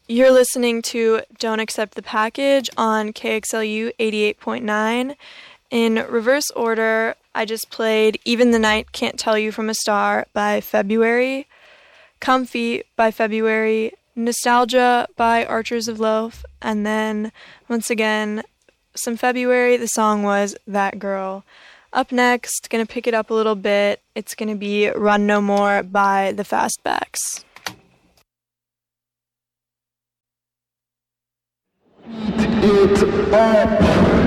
You're listening to Don't Accept the Package on KXLU 88.9. In reverse order, I just played Even the Night Can't Tell You from a Star by February, Comfy by February, Nostalgia by Archers of Loaf, and then, once again, some February. The song was That Girl. Up next, gonna pick it up a little bit. It's gonna be Run No More by the Fastbacks. Eat it up.